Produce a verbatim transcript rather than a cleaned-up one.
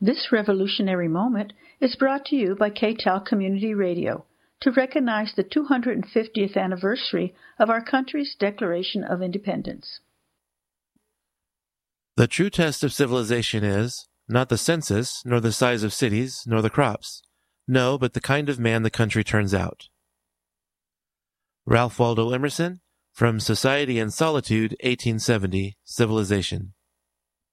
This revolutionary moment is brought to you by K T A L Community Radio to recognize the two hundred fiftieth anniversary of our country's Declaration of Independence. The true test of civilization is not the census, nor the size of cities, nor the crops. No, but the kind of man the country turns out. Ralph Waldo Emerson, from Society and Solitude, eighteen seventy, Civilization.